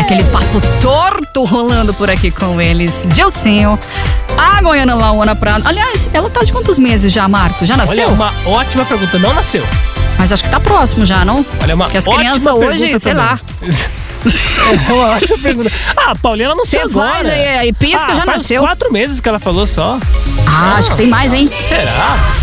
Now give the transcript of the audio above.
aquele papo torto rolando por aqui com eles. Gilcinho, a goiana Lauana Prado. Aliás, ela tá de quantos meses já, Marco? Já nasceu? Olha, uma ótima pergunta. Não nasceu. Mas acho que tá próximo já, não? Olha, uma Porque as ótima crianças hoje, sei também. lá. É uma ótima pergunta. Ah, a Paulinha não sei Você agora. faz aí, pisca, já faz nasceu. 4 meses que ela falou só. Acho que tem mais, hein? Será?